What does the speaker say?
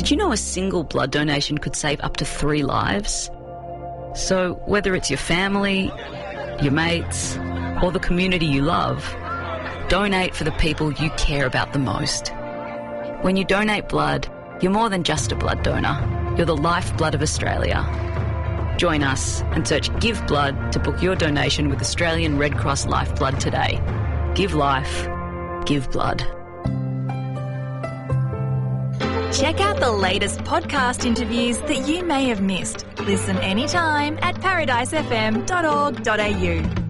Did you know a single blood donation could save up to 3 lives? So whether it's your family, your mates, or the community you love, donate for the people you care about the most. When you donate blood, you're more than just a blood donor. You're the lifeblood of Australia. Join us and search Give Blood to book your donation with Australian Red Cross Lifeblood today. Give life. Give blood. Check out the latest podcast interviews that you may have missed. Listen anytime at paradisefm.org.au.